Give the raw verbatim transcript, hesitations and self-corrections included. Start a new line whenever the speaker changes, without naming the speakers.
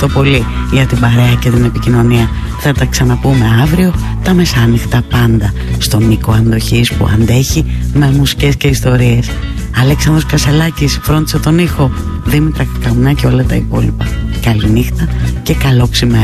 ευχαριστώ πολύ για την παρέα και την επικοινωνία. Θα τα ξαναπούμε αύριο τα μεσάνυχτα, πάντα στον οίκο αντοχής που αντέχει με μουσικές και ιστορίες. Αλέξανδρος Κασελάκης φρόντισε τον ήχο, Δήμητρα Κακαμουνά και όλα τα υπόλοιπα. Καληνύχτα και καλό ξημέρωμα.